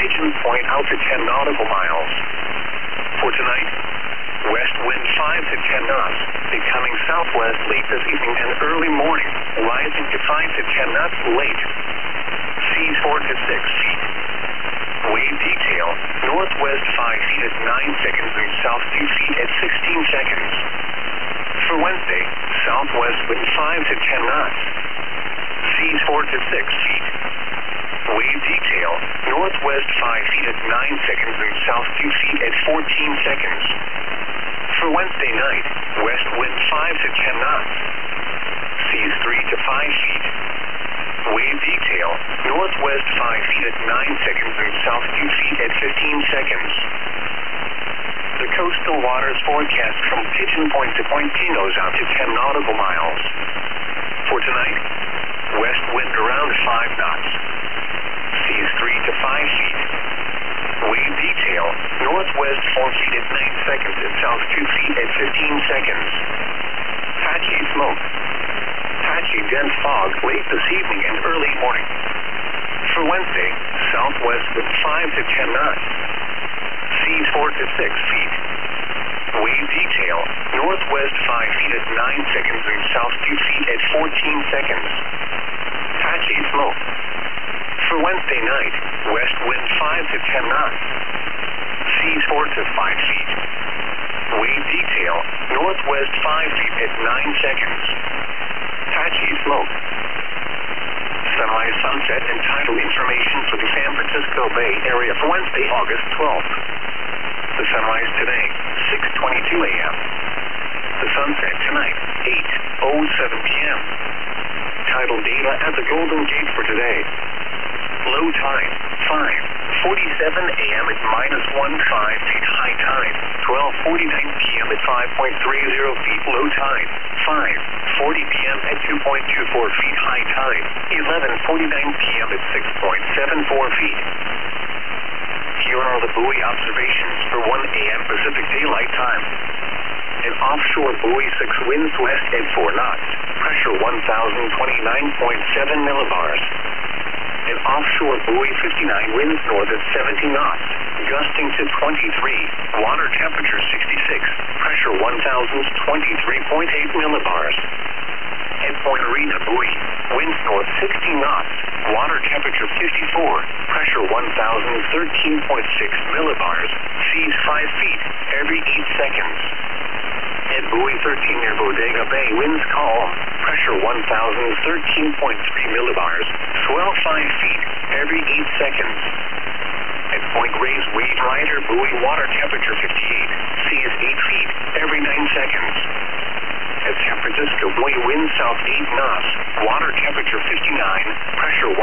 Pigeon Point out to 10 nautical miles. For tonight, west wind 5 to 10 knots, becoming southwest late this evening and early morning, rising to 5 to 10 knots late. Seas 4 to 6 feet. Wave detail, northwest 5 feet at 9 seconds and south 2 feet at 16 seconds. For Wednesday, southwest wind 5 to 10 knots. Seas 4 to 6 feet. Wave detail, northwest 5 feet at 9 seconds and south 2 feet at 14 seconds. For Wednesday night, west wind 5 to 10 knots. Seas 3 to 5 feet. Wave detail, northwest 5 feet at 9 seconds and south 2 feet at 15 seconds. The coastal waters forecast from Pigeon Point to Point Pinos out to 10 nautical miles. For tonight, west wind around 5 knots. Seas 3 to 5 feet. Wave detail, northwest 4 feet at 9 seconds and south 2 feet at 15 seconds. Patchy smoke. Patchy dense fog late this evening and early morning. For Wednesday, southwest wind 5 to 10 knots. Seas 4 to 6 feet. Wave detail, northwest 5 feet at 9 seconds and south 2 feet at 14 seconds. Patchy smoke. For Wednesday night, west wind 5 to 10 knots. Seas 4 to 5 feet. Wave detail, northwest 5 feet at 9 seconds. Patchy smoke. Sunrise, sunset, and tidal information for the San Francisco Bay Area for Wednesday, August 12th. The sunrise today, 6:22 a.m. The sunset tonight, 8:07 p.m. Tidal data at the Golden Gate for today. Low tide, 5:47 a.m. at -1.5 feet. High tide, 12:49 p.m. at 5.30 feet. Low tide, 5:40 p.m. at 2.24 feet. High tide, 11:49 p.m. at 6.74 feet. Here are the buoy observations for 1 a.m. Pacific Daylight Time. An offshore buoy 6 winds west at 4 knots. Pressure 1,029.7 millibars. An offshore buoy 59 winds north at 70 knots, gusting to 23, water temperature 66, pressure 1,023.8 millibars. At Point Arena buoy, winds north 60 knots, water temperature 54, pressure 1,013.6 millibars, seas 5 feet every 8 seconds. At buoy 13 near Bodega Bay, winds calm, pressure 1,013.3 millibars, swell 5 feet every 8 seconds. At Point Reyes Wade Rider buoy, water temperature 58, seas 8 feet every 9 seconds. At San Francisco buoy, wind south 8 knots, water temperature 59, pressure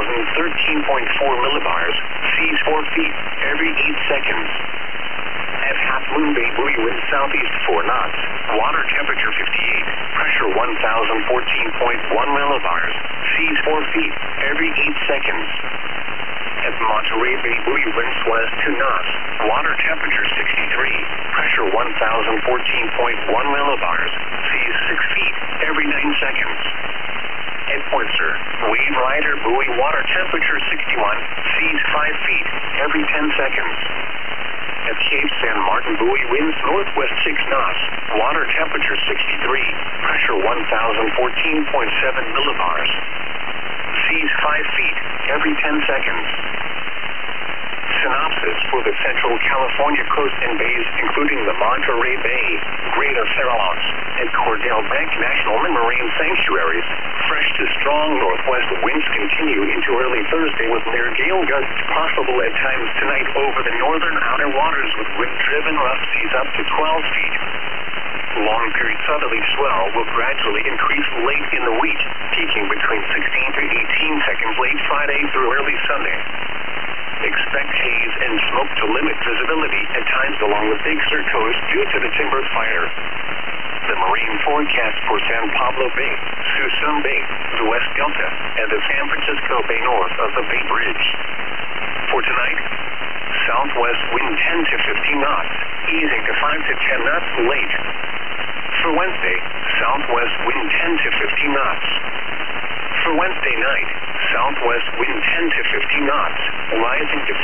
1,013.4 millibars, seas 4 feet every 8 seconds. At Half Moon Bay buoy, wind southeast 4 knots, water temperature 58, pressure 1,014.1 millibars, seas 4 feet every 8 seconds. At Monterey Bay buoy, winds west 2 knots, water temperature 63, pressure 1,014.1 millibars, seas 6 feet every 9 seconds. At Point Sur, Wade Rider buoy, water temperature 61, seas 5 feet every 10 seconds. At Cape San Martin buoy, winds northwest 6 knots, water temperature 63, pressure 1,014.7 millibars, seas 5 feet every 10 seconds. Synopsis for the Central California coast and bays, including the Monterey Bay, Greater Farallones, and Cordell Bank National Marine Sanctuaries. Fresh to strong northwest winds continue into early Thursday with near gale gusts possible at times tonight over the northern outer waters with wind-driven rough seas up to 12 feet. Long-period southerly swell will gradually increase late in the week, peaking between 16 to 18 seconds late Friday through early Sunday. Expect haze and smoke to limit visibility at times along the Big Sur coast due to the timber fire. The marine forecast for San Pablo Bay, Suisun Bay, the West Delta, and the San Francisco Bay north of the Bay Bridge. For tonight, southwest wind 10 to 15 knots, easing to 5 to 10 knots late. For Wednesday, southwest wind 10 to 15 knots. For Wednesday night, southwest wind 10 to 15 knots, rising to